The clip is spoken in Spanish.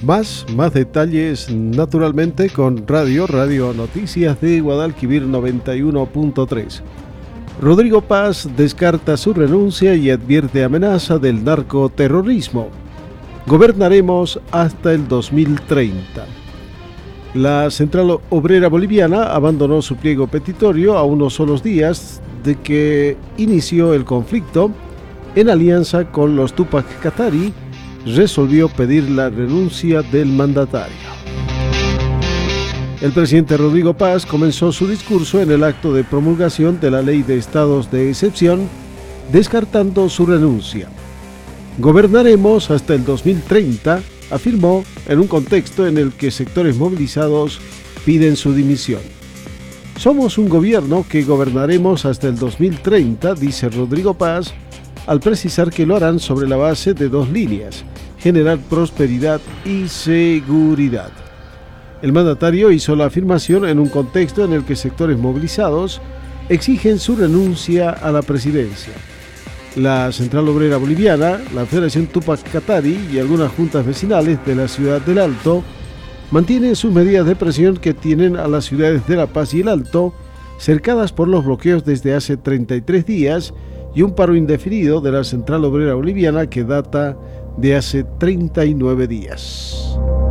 Más detalles naturalmente con Radio Noticias de Guadalquivir 91.3. Rodrigo Paz descarta su renuncia y advierte amenaza del narcoterrorismo. Gobernaremos hasta el 2030. La Central Obrera Boliviana abandonó su pliego petitorio a unos solos días de que inició el conflicto. En alianza con los Tupac Katari, resolvió pedir la renuncia del mandatario. El presidente Rodrigo Paz comenzó su discurso en el acto de promulgación de la Ley de Estados de Excepción, descartando su renuncia. Gobernaremos hasta el 2030, afirmó en un contexto en el que sectores movilizados piden su dimisión. Somos un gobierno que gobernaremos hasta el 2030, dice Rodrigo Paz, al precisar que lo harán sobre la base de dos líneas: generar prosperidad y seguridad. El mandatario hizo la afirmación en un contexto en el que sectores movilizados exigen su renuncia a la presidencia. La Central Obrera Boliviana, la Federación Tupac Katari y algunas juntas vecinales de la ciudad del Alto mantienen sus medidas de presión que tienen a las ciudades de La Paz y El Alto cercadas por los bloqueos desde hace 33 días y un paro indefinido de la Central Obrera Boliviana que data de hace 39 días.